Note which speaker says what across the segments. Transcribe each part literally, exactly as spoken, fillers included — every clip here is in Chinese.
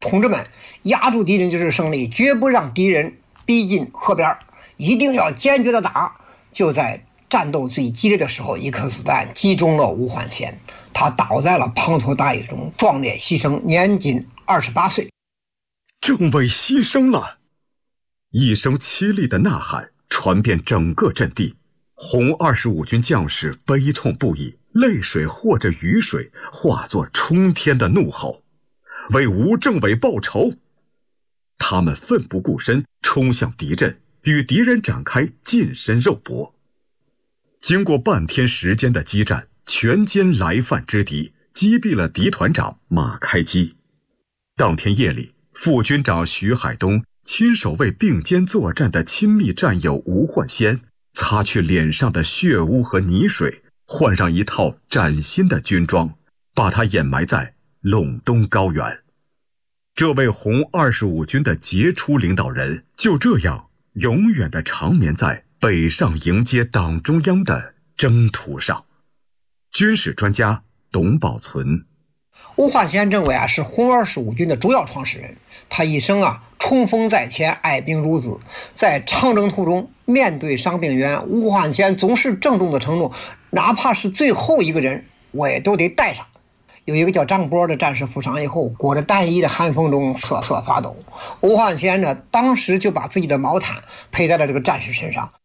Speaker 1: 同志们，压住敌人就是胜利，绝不让敌人逼近河边，一定要坚决的打。就在战斗最激烈的时候，一颗子弹击中了吴焕贤，他倒在了滂沱大雨中，壮烈牺牲，年仅二十八岁。
Speaker 2: 政委牺牲了！一声凄厉的呐喊传遍整个阵地，红二十五军将士悲痛不已，泪水或者雨水化作冲天的怒吼，为吴政委报仇！他们奋不顾身冲向敌阵，与敌人展开近身肉搏。经过半天时间的激战，全歼来犯之敌，击毙了敌团长马开基。当天夜里，副军长徐海东亲手为并肩作战的亲密战友吴焕先擦去脸上的血污和泥水，换上一套崭新的军装，把他掩埋在陇东高原。这位红二十五军的杰出领导人就这样永远地长眠在北上迎接党中央的征途上。军事专家董宝存：
Speaker 1: 吴焕先政委啊，是红二十五军的主要创始人。他一生啊，冲锋在前，爱兵如子。在长征途中，面对伤病员，吴焕先总是郑重的承诺，哪怕是最后一个人，我也都得带上。有一个叫张波的战士负伤以后，裹着单衣的寒风中瑟瑟发抖。吴焕先呢，当时就把自己的毛毯佩在了这个战士身上。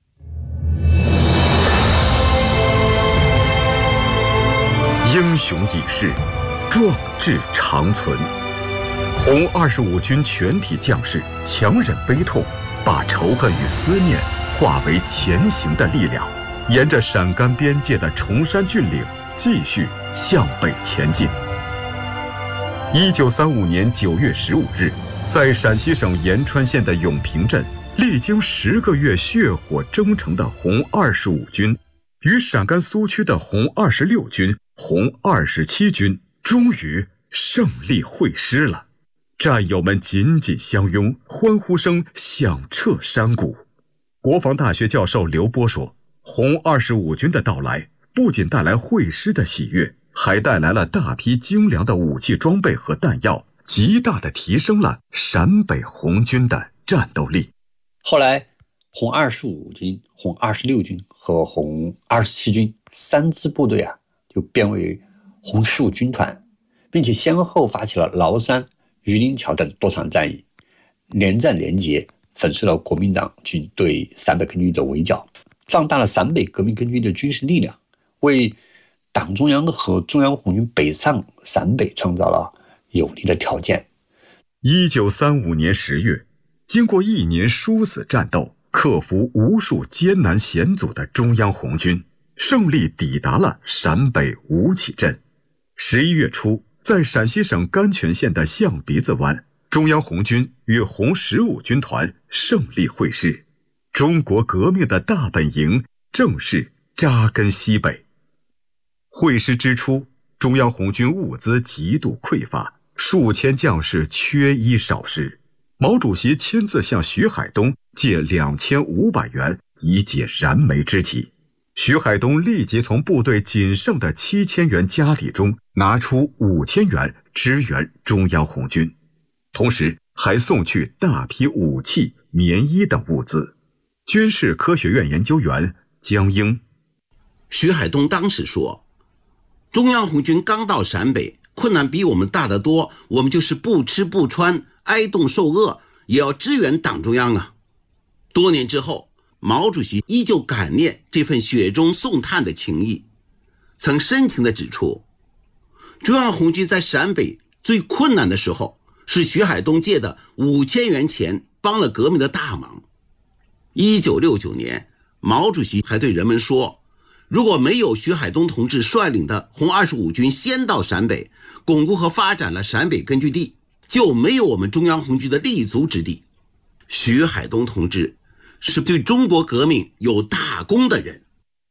Speaker 2: 英雄已逝，壮志长存。红二十五军全体将士强忍悲痛，把仇恨与思念化为前行的力量，沿着陕甘边界的崇山峻岭继续向北前进。一九三五年九月十五日，在陕西省延川县的永平镇，历经十个月血火征程的红二十五军与陕甘苏区的红二十六军、红二十七军终于胜利会师了。战友们紧紧相拥，欢呼声响彻山谷。国防大学教授刘波说，红二十五军的到来不仅带来会师的喜悦，还带来了大批精良的武器装备和弹药，极大地提升了陕北红军的战斗力。
Speaker 3: 后来红二十五军、红二十六军和红二十七军三支部队啊，就编为红十五军团，并且先后发起了崂山、榆林桥等多场战役，连战连捷，粉碎了国民党军对陕北根据地的围剿，壮大了陕北革命根据地的军事力量，为党中央和中央红军北上陕北创造了有利的条件。
Speaker 2: 一九三五年十月，经过一年殊死战斗，克服无数艰难险阻的中央红军胜利抵达了陕北吴起镇。十一月初，在陕西省甘泉县的象鼻子湾，中央红军与红十五军团胜利会师，中国革命的大本营正式扎根西北。会师之初，中央红军物资极度匮乏，数千将士缺衣少食。毛主席亲自向徐海东借两千五百元以解燃眉之急。徐海东立即从部队仅剩的七千元家底中拿出五千元支援中央红军，同时还送去大批武器、棉衣等物资。军事科学院研究员江英：
Speaker 4: 徐海东当时说，中央红军刚到陕北，困难比我们大得多，我们就是不吃不穿，挨冻受饿，也要支援党中央啊。多年之后，毛主席依旧感念这份雪中送炭的情谊，曾深情地指出，中央红军在陕北最困难的时候，是徐海东借的五千元钱帮了革命的大忙。一九六九年，毛主席还对人们说，如果没有徐海东同志率领的红二十五军先到陕北，巩固和发展了陕北根据地，就没有我们中央红军的立足之地。徐海东同志是对中国革命有大功的人。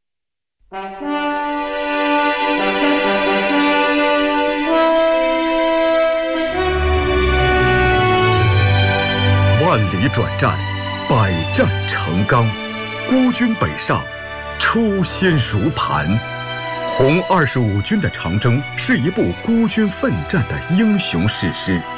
Speaker 2: 万里转战，百战成钢，孤军北上，初心如磐。红二十五军的长征是一部孤军奋战的英雄史诗。